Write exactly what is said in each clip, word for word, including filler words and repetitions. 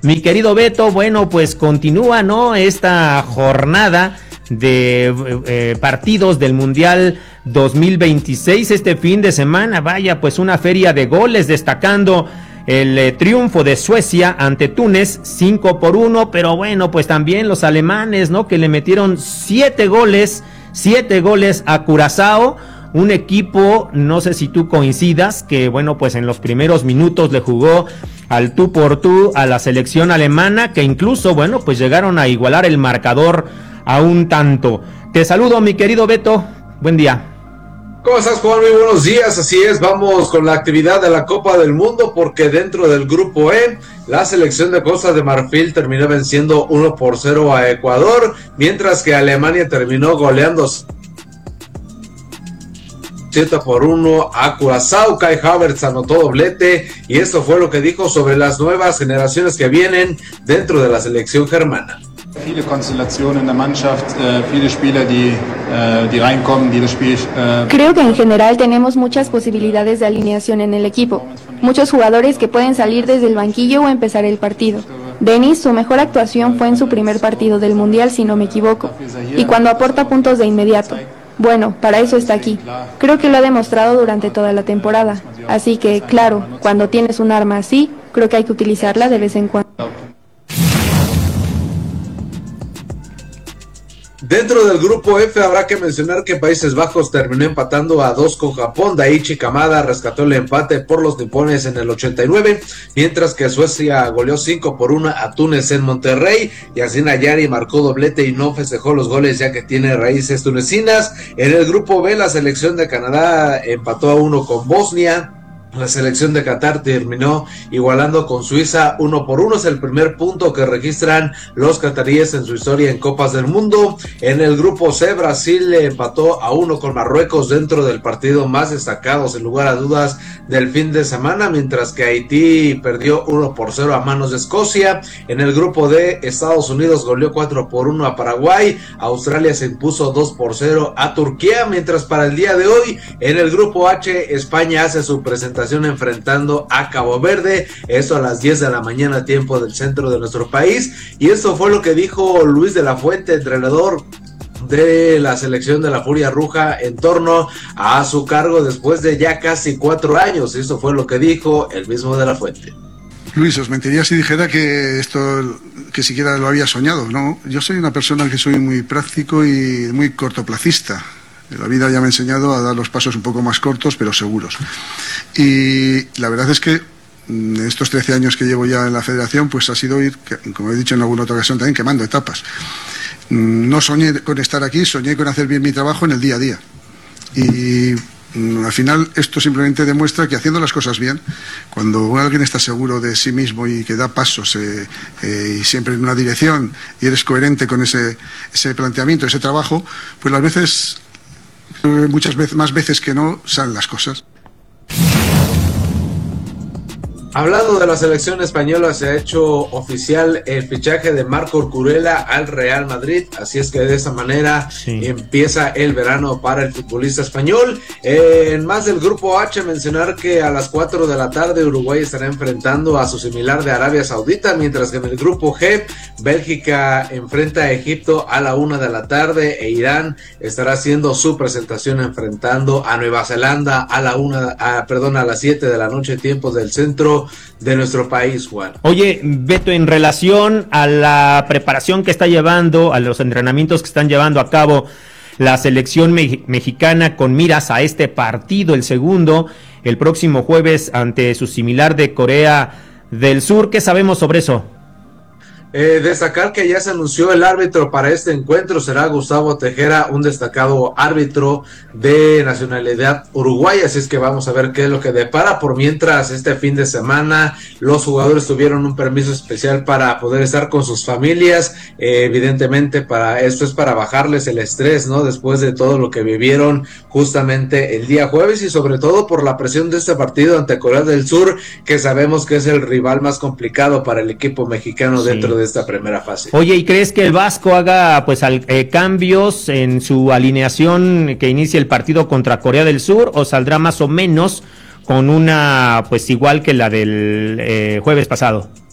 Mi querido Beto, bueno, pues continúa, ¿no?, esta jornada de eh, partidos del Mundial dos mil veintiséis este fin de semana. Vaya, pues una feria de goles, destacando el eh, triunfo de Suecia ante Túnez, cinco por uno, pero bueno, pues también los alemanes, ¿no?, que le metieron siete goles, siete goles a Curazao, un equipo, no sé si tú coincidas, que bueno, pues en los primeros minutos le jugó al tú por tú a la selección alemana, que incluso, bueno, pues llegaron a igualar el marcador a un tanto. Te saludo, mi querido Beto, buen día. ¿Cómo estás, Juan? Muy buenos días. Así es, vamos con la actividad de la Copa del Mundo, porque dentro del grupo E, la selección de Costa de Marfil terminó venciendo uno por cero a Ecuador, mientras que Alemania terminó goleando siete por uno a Curazao. Kai Havertz anotó doblete, y esto fue lo que dijo sobre las nuevas generaciones que vienen dentro de la selección germana. Viele Konstellationen in der Mannschaft, äh, viele Spieler, die, äh, die reinkommen, die das Spiel. Äh Creo que en general tenemos muchas posibilidades de alineación en el equipo. Muchos jugadores que pueden salir desde el banquillo o empezar el partido. Denis, su mejor actuación fue en su primer partido del Mundial, si no me equivoco, y cuando aporta puntos de inmediato. Bueno, para eso está aquí. Creo que lo ha demostrado durante toda la temporada. Así que, claro, cuando tienes un arma así, creo que hay que utilizarla de vez en cuando. Dentro del grupo F habrá que mencionar que Países Bajos terminó empatando a dos con Japón. Daichi Kamada rescató el empate por los nipones en el ochenta y nueve, mientras que Suecia goleó cinco por uno a Túnez en Monterrey. Yacine Ayari marcó doblete y no festejó los goles, ya que tiene raíces tunecinas. En el grupo B, la selección de Canadá empató a uno con Bosnia. La selección de Qatar terminó igualando con Suiza uno por uno. Es el primer punto que registran los cataríes en su historia en Copas del Mundo. En el grupo C, Brasil empató a uno con Marruecos dentro del partido más destacado, sin lugar a dudas, del fin de semana, mientras que Haití perdió uno por cero a manos de Escocia. En el grupo D, Estados Unidos goleó cuatro por uno a Paraguay. Australia se impuso dos por cero a Turquía, mientras para el día de hoy, en el grupo H, España hace su presentación enfrentando a Cabo Verde, esto a las diez de la mañana, tiempo del centro de nuestro país. Y esto fue lo que dijo Luis de la Fuente, entrenador de la selección de la Furia Roja, en torno a su cargo después de ya casi cuatro años. Esto fue lo que dijo el mismo de la Fuente. Luis, os mentiría si dijera que esto, que siquiera lo había soñado, ¿no? Yo soy una persona que soy muy práctico y muy cortoplacista. La vida ya me ha enseñado a dar los pasos un poco más cortos, pero seguros. Y la verdad es que estos trece años que llevo ya en la federación, pues ha sido ir, como he dicho en alguna otra ocasión, también quemando etapas. No soñé con estar aquí, soñé con hacer bien mi trabajo en el día a día. Y al final esto simplemente demuestra que haciendo las cosas bien, cuando alguien está seguro de sí mismo y que da pasos eh, eh, y siempre en una dirección, y eres coherente con ese, ese planteamiento, ese trabajo, pues las veces... muchas veces, más veces que no, salen las cosas. Hablando de la selección española, se ha hecho oficial el fichaje de Marco Cucurella al Real Madrid, así es que de esa manera sí empieza el verano para el futbolista español. Eh, en más del grupo H, mencionar que a las cuatro de la tarde Uruguay estará enfrentando a su similar de Arabia Saudita, mientras que en el grupo G, Bélgica enfrenta a Egipto a la una de la tarde, e Irán estará haciendo su presentación enfrentando a Nueva Zelanda a la una, a, perdón, a las siete de la noche, tiempo del centro de nuestro país, Juan. Oye, Beto, en relación a la preparación que está llevando, a los entrenamientos que están llevando a cabo la selección me- mexicana con miras a este partido, el segundo, el próximo jueves ante su similar de Corea del Sur, ¿qué sabemos sobre eso? Eh, destacar que ya se anunció el árbitro para este encuentro, será Gustavo Tejera, un destacado árbitro de nacionalidad uruguaya, así es que vamos a ver qué es lo que depara. Por mientras, este fin de semana los jugadores tuvieron un permiso especial para poder estar con sus familias, eh, evidentemente para esto es para bajarles el estrés, ¿no? Después de todo lo que vivieron justamente el día jueves, y sobre todo por la presión de este partido ante Corea del Sur, que sabemos que es el rival más complicado para el equipo mexicano sí. dentro de esta primera fase. Oye, ¿y crees que el Vasco haga pues al, eh, cambios en su alineación que inicie el partido contra Corea del Sur, o saldrá más o menos con una pues igual que la del eh, jueves pasado?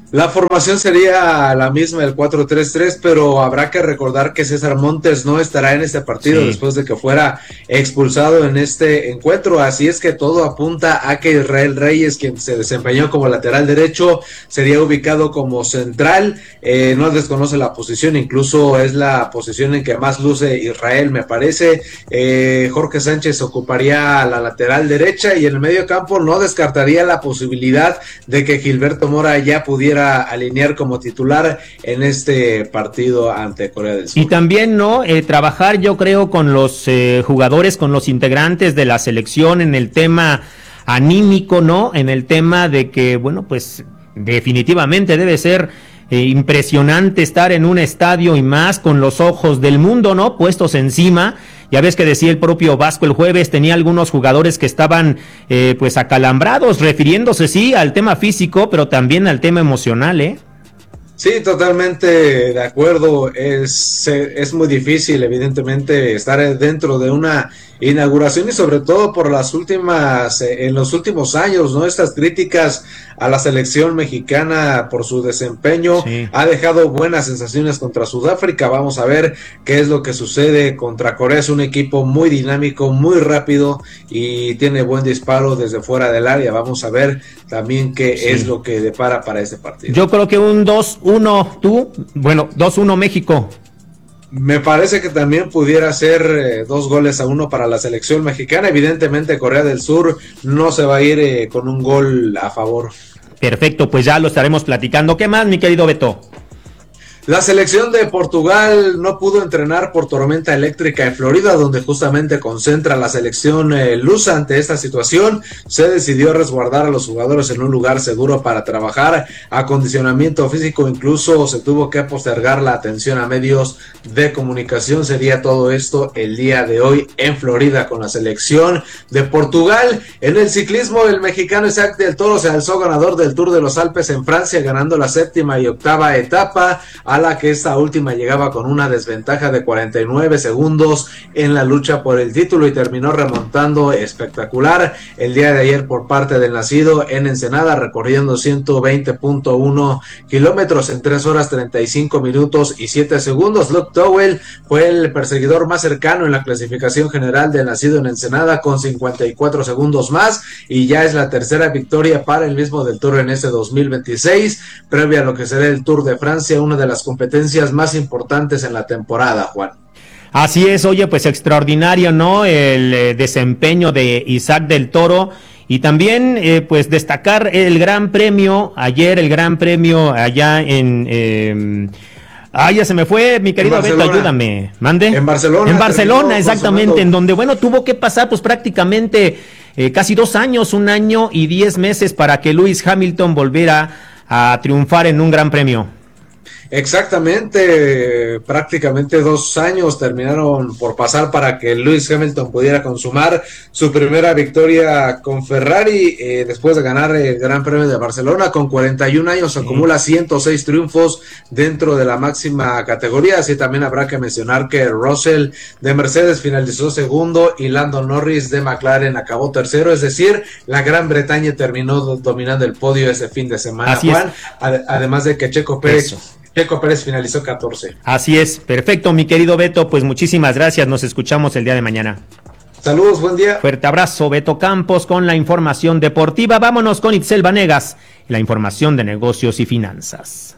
La formación sería la misma, el cuatro tres tres, pero habrá que recordar que César Montes no estará en este partido sí. después de que fuera expulsado en este encuentro, así es que todo apunta a que Israel Reyes, quien se desempeñó como lateral derecho, sería ubicado como central, eh, no desconoce la posición, incluso es la posición en que más luce Israel, me parece. eh, Jorge Sánchez ocuparía la lateral derecha y en el medio campo no descartaría la posibilidad de que Gilberto Mora ya pudiera alinear como titular en este partido ante Corea del Sur. Y también, ¿no? Eh, trabajar, yo creo, con los eh, jugadores, con los integrantes de la selección en el tema anímico, ¿no? En el tema de que, bueno, pues definitivamente debe ser eh, impresionante estar en un estadio y más con los ojos del mundo, ¿no? Puestos encima. Ya ves que decía el propio Vasco el jueves, tenía algunos jugadores que estaban eh, pues acalambrados, refiriéndose sí al tema físico, pero también al tema emocional, ¿eh? Sí, totalmente de acuerdo. Es, es muy difícil, evidentemente, estar dentro de una inauguración y sobre todo por las últimas, en los últimos años, ¿no? Estas críticas a la selección mexicana por su desempeño sí. ha dejado buenas sensaciones contra Sudáfrica. Vamos a ver qué es lo que sucede contra Corea. Es un equipo muy dinámico, muy rápido y tiene buen disparo desde fuera del área. Vamos a ver también qué sí. es lo que depara para este partido. Yo creo que un dos uno, tú, bueno, dos uno México. Me parece que también pudiera ser eh, dos goles a uno para la selección mexicana. Evidentemente Corea del Sur no se va a ir eh, con un gol a favor. Perfecto, pues ya lo estaremos platicando. ¿Qué más, mi querido Beto? La selección de Portugal no pudo entrenar por tormenta eléctrica en Florida, donde justamente concentra la selección eh, lusa. Ante esta situación, se decidió resguardar a los jugadores en un lugar seguro para trabajar. Acondicionamiento físico, incluso se tuvo que postergar la atención a medios de comunicación. Sería todo esto el día de hoy en Florida con la selección de Portugal. En el ciclismo, el mexicano Isaac del Toro se alzó ganador del Tour de los Alpes en Francia, ganando la séptima y octava etapa, a la que esta última llegaba con una desventaja de cuarenta y nueve segundos en la lucha por el título y terminó remontando espectacular el día de ayer por parte del nacido en Ensenada, recorriendo ciento veinte punto uno kilómetros en tres horas treinta y cinco minutos y siete segundos. Luke Towell fue el perseguidor más cercano en la clasificación general del nacido en Ensenada con cincuenta y cuatro segundos más, y ya es la tercera victoria para el mismo del Tour en este dos mil veintiséis, previa a lo que será el Tour de Francia, una de las competencias más importantes en la temporada, Juan. Así es, oye, pues extraordinario, ¿no? El eh, desempeño de Isaac del Toro. Y también, eh, pues, destacar el gran premio, ayer el gran premio allá en... Eh, ah, ya se me fue, mi querido Beto, ayúdame. ¿Mande? En Barcelona. En Barcelona, exactamente, en donde, bueno, tuvo que pasar, pues, prácticamente eh, casi dos años, un año y diez meses para que Lewis Hamilton volviera a triunfar en un gran premio. Exactamente, prácticamente dos años terminaron por pasar para que Lewis Hamilton pudiera consumar su primera victoria con Ferrari, eh, después de ganar el Gran Premio de Barcelona. Con cuarenta y un años sí. acumula ciento seis triunfos dentro de la máxima categoría. Así también habrá que mencionar que Russell de Mercedes finalizó segundo y Lando Norris de McLaren acabó tercero, es decir, la Gran Bretaña terminó dominando el podio ese fin de semana. Así Juan, ad- además de que Checo Pérez Eso. Checo Pérez finalizó catorce. Así es, perfecto, mi querido Beto, pues muchísimas gracias, nos escuchamos el día de mañana. Saludos, buen día. Fuerte abrazo, Beto Campos, con la información deportiva. Vámonos con Itzel Vanegas, la información de negocios y finanzas.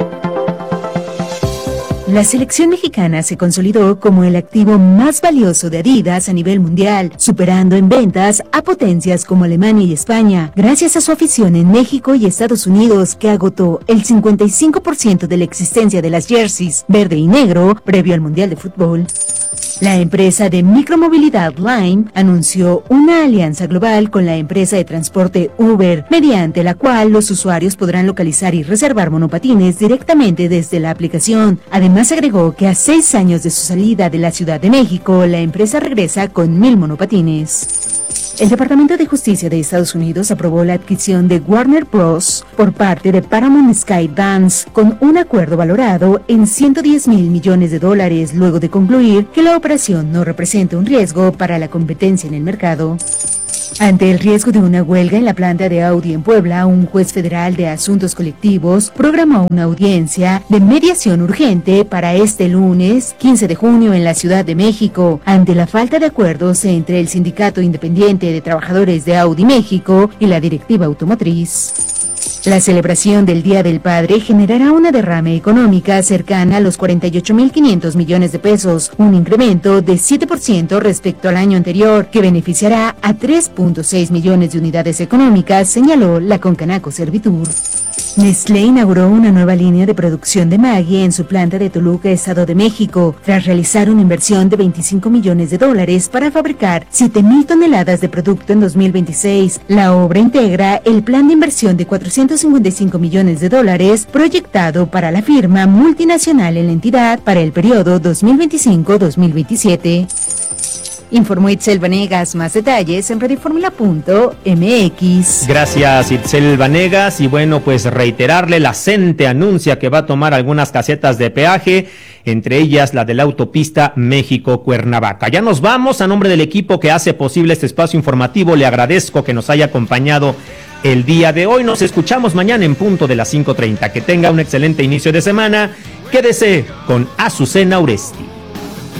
La selección mexicana se consolidó como el activo más valioso de Adidas a nivel mundial, superando en ventas a potencias como Alemania y España, gracias a su afición en México y Estados Unidos, que agotó el cincuenta y cinco por ciento de la existencia de las jerseys verde y negro previo al Mundial de Fútbol. La empresa de micromovilidad Lime anunció una alianza global con la empresa de transporte Uber, mediante la cual los usuarios podrán localizar y reservar monopatines directamente desde la aplicación. Además, agregó que a seis años de su salida de la Ciudad de México, la empresa regresa con mil monopatines. El Departamento de Justicia de Estados Unidos aprobó la adquisición de Warner Bros. Por parte de Paramount Skydance, con un acuerdo valorado en ciento diez mil millones de dólares, luego de concluir que la operación no representa un riesgo para la competencia en el mercado. Ante el riesgo de una huelga en la planta de Audi en Puebla, un juez federal de asuntos colectivos programó una audiencia de mediación urgente para este lunes quince de junio en la Ciudad de México, ante la falta de acuerdos entre el Sindicato Independiente de Trabajadores de Audi México y la directiva automotriz. La celebración del Día del Padre generará una derrama económica cercana a los cuarenta y ocho mil quinientos millones de pesos, un incremento de siete por ciento respecto al año anterior, que beneficiará a tres punto seis millones de unidades económicas, señaló la Concanaco Servitur. Nestlé inauguró una nueva línea de producción de Maggi en su planta de Toluca, Estado de México, tras realizar una inversión de veinticinco millones de dólares para fabricar siete mil toneladas de producto en dos mil veintiséis. La obra integra el plan de inversión de cuatrocientos cincuenta y cinco millones de dólares proyectado para la firma multinacional en la entidad para el periodo dos mil veinticinco a dos mil veintisiete. Informó Itzel Vanegas. Más detalles en radioformula punto m x. Gracias, Itzel Vanegas. Y bueno, pues reiterarle, la CENTE anuncia que va a tomar algunas casetas de peaje, entre ellas la de la autopista México-Cuernavaca. Ya nos vamos. A nombre del equipo que hace posible este espacio informativo, le agradezco que nos haya acompañado el día de hoy. Nos escuchamos mañana en punto de las cinco treinta. Que tenga un excelente inicio de semana. Quédese con Azucena Uresti.